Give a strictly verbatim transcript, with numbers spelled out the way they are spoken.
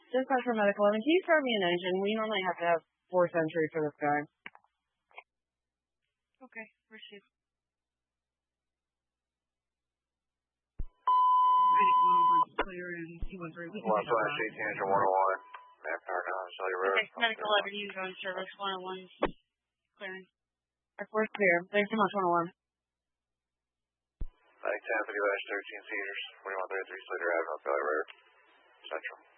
Dispatch for medical eleven. Can you start me an engine? We normally have to have four century for this guy. Okay, receive. Clear and two one three. We can one slash eighteen engine one oh one. Mackinac now, Shelly Road. Okay, medical eleven, you go in service. one oh one clearing. Our fourth clear. Thanks so much, one oh one. Mike ten, fifty thirteen Cedars, forty-one thirty-three Slater Avenue, Valley Road, Central.